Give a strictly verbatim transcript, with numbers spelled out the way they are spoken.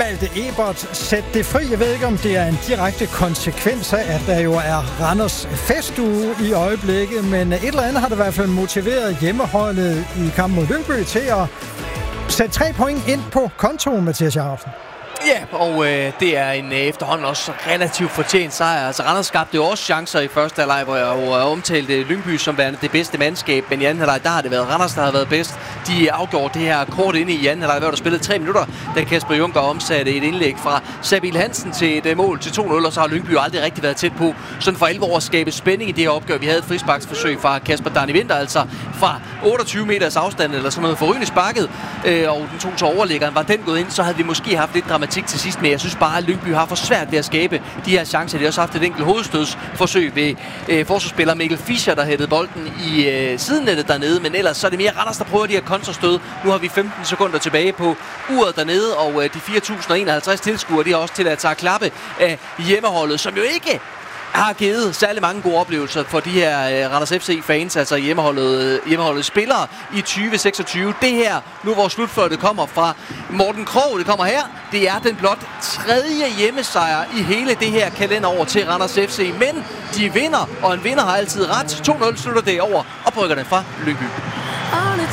Malte Ebert, sæt det fri. Jeg ved ikke, om det er en direkte konsekvens af, at der jo er Randers festuge i øjeblikket, men et eller andet har det i hvert fald motiveret hjemmeholdet i kampen mod Lyngby til at sætte tre point ind på kontoen, Mathias Jacobsen. Ja, og øh, det er en øh, efterhånden også relativt fortjent sejr. Altså Randers skabte jo også chancer i første halvleg, hvor jeg jo omtalte Lyngby som værende det bedste mandskab, men i anden halvleg, der har det været Randers, der har været bedst. De afgjorde det her kort inde i anden halvleg, hvor der spillede tre minutter, da Kasper Junker omsatte et indlæg fra Sabil Hansen til et mål til to nul, og så har Lyngby jo aldrig rigtig været tæt på sådan for alvor at skabe spænding i det her opgør. Vi havde et frisparksforsøg fra Kasper Dani Vinter, altså fra otteogtyve meters afstand eller sådan noget forrygende sparket, øh, og den tog til overliggeren. Var den gået ind, så havde vi måske haft lidt dramatik til sidst, men jeg synes bare, at Lyngby har for svært ved at skabe de her chancer. De har også haft et enkelt hovedstødsforsøg ved øh, forsvarsspiller Mikkel Fischer, der hættede bolden i øh, sidennettet dernede, men ellers så er det mere Randers, der prøver de her kontrastød. Nu har vi femten sekunder tilbage på uret dernede, og øh, de fire tusind og enoghalvtreds tilskuere, de har også til at tage klappe af hjemmeholdet, som jo ikke har givet særlig mange gode oplevelser for de her uh, Randers F C-fans, altså hjemmeholdet, hjemmeholdet spillere i tyve seksogtyve. Det her, nu hvor slutfløjtet kommer fra Morten Krog, det kommer her, det er den blot tredje hjemmesejr i hele det her kalenderår til Randers F C, men de vinder, og en vinder har altid ret. to nul slutter det over, og brygger den fra Lyngby.